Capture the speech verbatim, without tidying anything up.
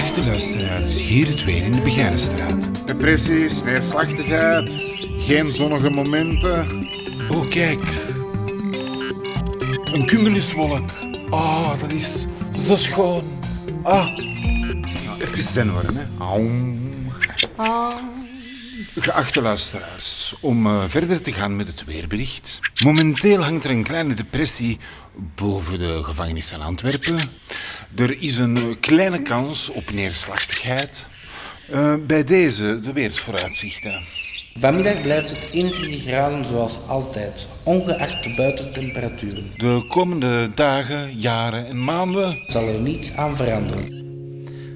Geachte luisteraars, hier het weer in de Begijnenstraat. Depressies, neerslachtigheid, geen zonnige momenten. Oh, kijk. Een cumuluswolk. Ah, dat is zo schoon. Ah. Nou, even zen worden, hè. Aum. Geachte luisteraars, om uh, verder te gaan met het weerbericht. Momenteel hangt er een kleine depressie boven de gevangenis van Antwerpen. Er is een kleine kans op neerslachtigheid. Uh, bij deze de weersvooruitzichten. Vanmiddag blijft het eenentwintig graden zoals altijd, ongeacht de buitentemperaturen. De komende dagen, jaren en maanden Zal er niets aan veranderen.